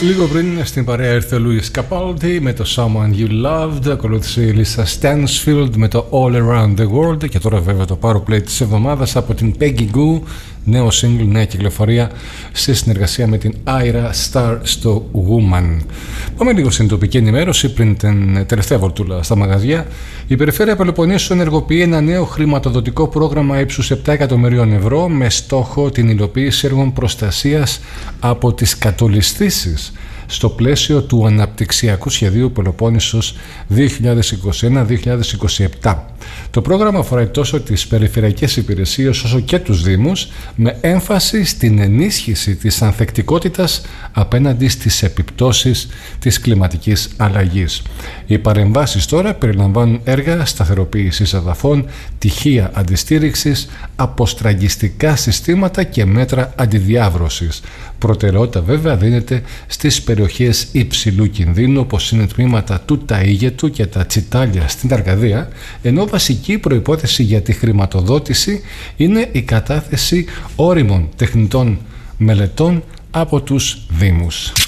Λίγο πριν στην παρέα ήρθε ο Λούις Καπάλντι με το Someone You Loved, ακολούθησε η Λίσσα Stansfield με το All Around the World και τώρα βέβαια το Power Play της εβδομάδας από την Peggy Gou, νέο single, νέα κυκλοφορία σε συνεργασία με την Ira Star στο Woman. Πάμε λίγο στην τοπική ενημέρωση πριν την τελευταία βολτούλα στα μαγαζιά. Η Περιφέρεια Πελοποννήσου ενεργοποιεί ένα νέο χρηματοδοτικό πρόγραμμα ύψους 7 εκατομμυρίων ευρώ με στόχο την υλοποίηση έργων προστασίας από τις κατολισθήσεις στο πλαίσιο του Αναπτυξιακού Σχεδίου Πελοπόννησος 2021-2027. Το πρόγραμμα αφορά τόσο τις περιφερειακές υπηρεσίες όσο και τους Δήμους, με έμφαση στην ενίσχυση της ανθεκτικότητας απέναντι στις επιπτώσεις της κλιματικής αλλαγής. Οι παρεμβάσεις τώρα περιλαμβάνουν έργα σταθεροποίησης εδαφών, τυχεία αντιστήριξης, αποστραγγιστικά συστήματα και μέτρα αντιδιάβρωσης. Προτεραιότητα βέβαια δίνεται στις περιοχές υψηλού κινδύνου, όπως είναι τμήματα του Ταΐγετου και τα Τσιτάλια στην Αρκαδία, ενώ βασική προϋπόθεση για τη χρηματοδότηση είναι η κατάθεση όριμων τεχνητών μελετών από τους Δήμους.